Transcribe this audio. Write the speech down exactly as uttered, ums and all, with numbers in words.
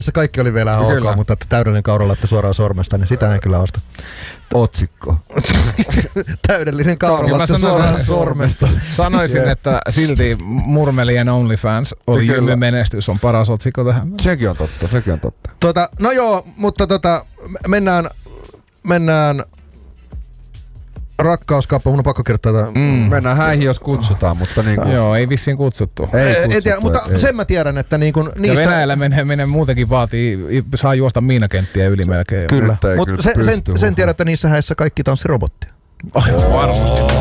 se kaikki oli vielä Kyllä. ok, mutta että täydellinen kauralatta suoraan sormesta, niin sitä en kyllä osta. Otsikko. Täydellinen Kyllä mä kauralatta sanoisin- suoraan sormesta. Sanoisin, Jep. että silti Murmelien OnlyFans oli Kyllä. Jymmy menestys on paras otsikko tähän. Sekin on totta, sekin on totta. Tota, no joo, mutta tota, mennään, mennään rakkauskauppa, mun on pakko kirjoittaa tätä. Mm. Mennään häihin, jos kutsutaan, mutta niinku... Joo, ei vissiin kutsuttu. Ei En kutsuttu, tiedä, mutta ei. sen mä tiedän, että niin kun Ja niissä... Venäjällä menee, menee muutenkin vaatii, saa juosta miinakenttiä yli melkein. Kyllä, Nyt ei mutta kyllä sen, sen, pysty. sen tiedän, että niissä häissä kaikki tanssirobottia. Aivan varmasti.